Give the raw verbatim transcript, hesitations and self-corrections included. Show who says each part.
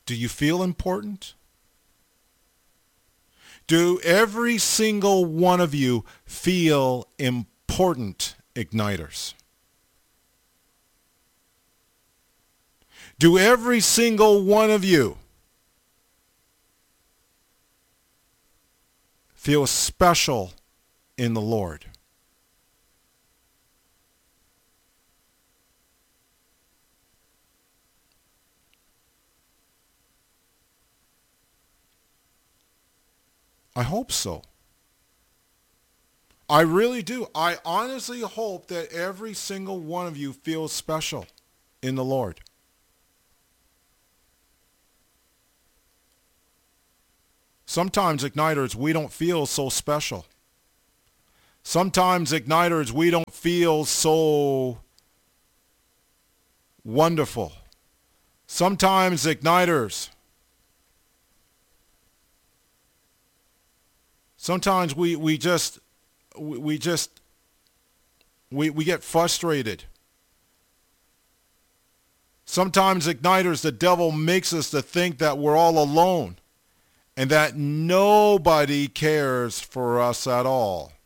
Speaker 1: Do you feel important? Do every single one of you feel important, igniters? Do every single one of you feel special in the Lord? I hope so. I really do. I honestly hope that every single one of you feels special in the Lord. Sometimes, igniters, we don't feel so special. Sometimes, igniters, we don't feel so wonderful. Sometimes, igniters, sometimes we, we just, we, we just, we, we get frustrated. Sometimes, igniters, the devil makes us to think that we're all alone and that nobody cares for us at all.